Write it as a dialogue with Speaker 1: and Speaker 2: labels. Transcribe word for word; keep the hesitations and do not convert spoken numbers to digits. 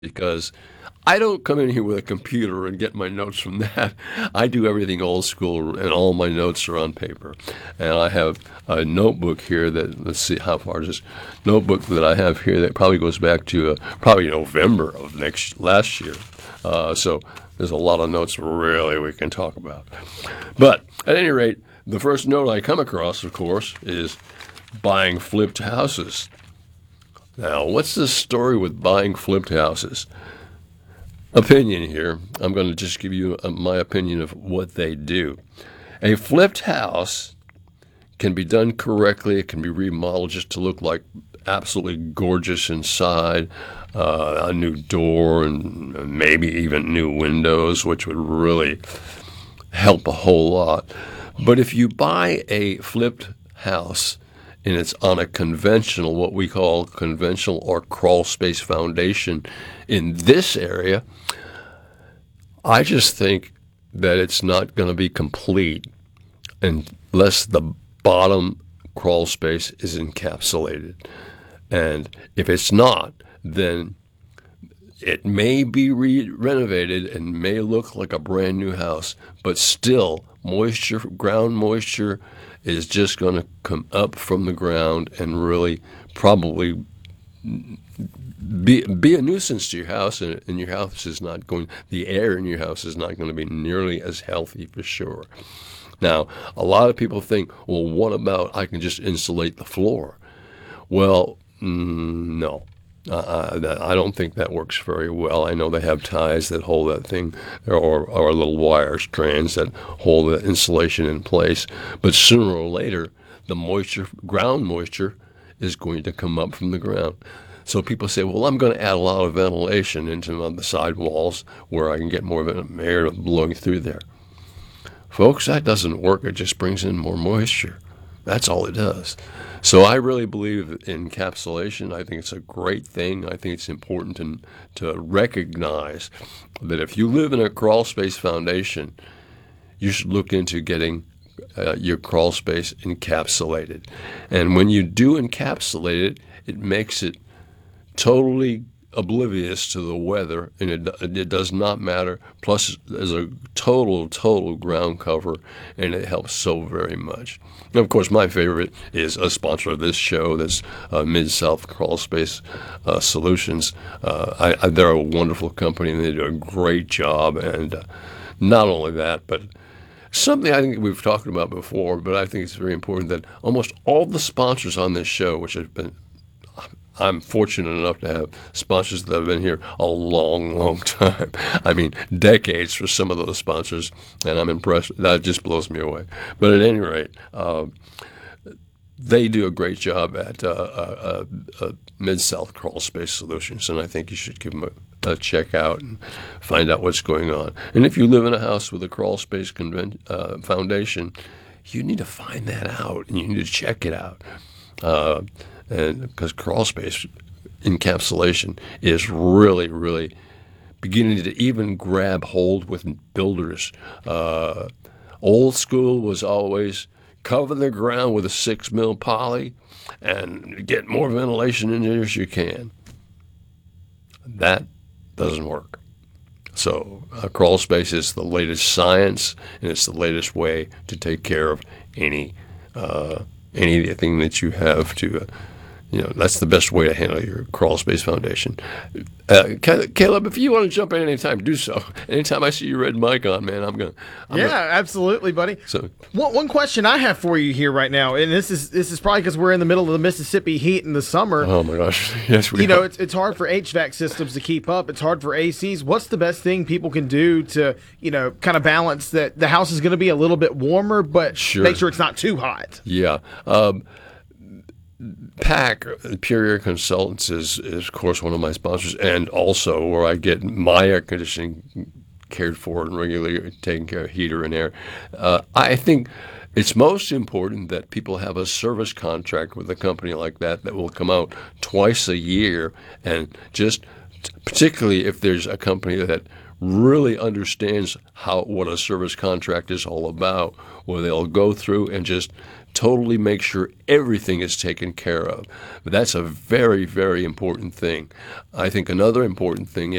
Speaker 1: because I don't come in here with a computer and get my notes from that. I do everything old school, and all my notes are on paper. And I have a notebook here that, let's see, how far is this notebook that I have here that probably goes back to uh, probably November of next last year. Uh, so there's a lot of notes really we can talk about. But at any rate, the first note I come across, of course, is buying flipped houses. Now, what's the story with buying flipped houses? Opinion here. I'm going to just give you uh, my opinion of what they do. A flipped house can be done correctly. It can be remodeled just to look like absolutely gorgeous inside, uh, a new door and maybe even new windows, which would really help a whole lot. But if you buy a flipped house and it's on a conventional, what we call conventional or crawl space foundation in this area, I just think that it's not going to be complete unless the bottom crawl space is encapsulated. And if it's not, then it may be re- renovated and may look like a brand new house, but still moisture, ground moisture is just going to come up from the ground and really probably be be a nuisance to your house, and, and your house is not going, the air in your house is not going to be nearly as healthy for sure. Now, a lot of people think, well, what about I can just insulate the floor? Well, mm, no. Uh, I don't think that works very well. I know they have ties that hold that thing, or, or little wire strands that hold the insulation in place. But sooner or later, the moisture, ground moisture, is going to come up from the ground. So people say, well, I'm going to add a lot of ventilation into the side walls where I can get more air blowing through there. Folks, that doesn't work. It just brings in more moisture. That's all it does. So I really believe in encapsulation. I think it's a great thing. I think it's important to, to recognize that if you live in a crawl space foundation, you should look into getting uh, your crawl space encapsulated. And when you do encapsulate it, it makes it totally oblivious to the weather, and it, it does not matter. Plus, there's a total, total ground cover, and it helps so very much. And of course, my favorite is a sponsor of this show, that's uh, Mid-South Crawl Space uh, Solutions. Uh, I, I, they're a wonderful company, and they do a great job. And uh, not only that, but something I think we've talked about before, but I think it's very important that almost all the sponsors on this show, which have been I'm fortunate enough to have sponsors that have been here a long, long time. I mean, decades for some of those sponsors, and I'm impressed. That just blows me away. But at any rate, uh, they do a great job at uh, uh, uh, Mid-South Crawl Space Solutions, and I think you should give them a, a check out and find out what's going on. And if you live in a house with a crawl space conven- uh, foundation, you need to find that out, and you need to check it out. Uh, And because crawl space encapsulation is really, really beginning to even grab hold with builders. Uh, old school was always cover the ground with a six mil poly and get more ventilation in there as you can. That doesn't work. So uh, crawl space is the latest science, and it's the latest way to take care of any uh, anything that you have to. Uh, You know, that's the best way to handle your crawl space foundation. Uh, Caleb, if you want to jump in anytime, do so. Anytime I see your red mic on, man, I'm going to.
Speaker 2: Yeah,
Speaker 1: gonna,
Speaker 2: absolutely, buddy.
Speaker 1: So,
Speaker 2: one, one question I have for you here right now, and this is this is probably because we're in the middle of the Mississippi heat in the summer.
Speaker 1: Oh, my gosh. Yes, we
Speaker 2: You
Speaker 1: are.
Speaker 2: know, it's, it's hard for H V A C systems to keep up. It's hard for A Cs. What's the best thing people can do to, you know, kind of balance that the house is going to be a little bit warmer, but
Speaker 1: Sure.
Speaker 2: make sure it's not too hot?
Speaker 1: Yeah. Um, PAC, Pure Air Consultants, is, is, of course, one of my sponsors, and also where I get my air conditioning cared for and regularly taking care of heater and air. Uh, I think it's most important that people have a service contract with a company like that that will come out twice a year and just particularly if there's a company that really understands how what a service contract is all about, where they'll go through and just totally make sure everything is taken care of. But that's a very, very important thing. I think another important thing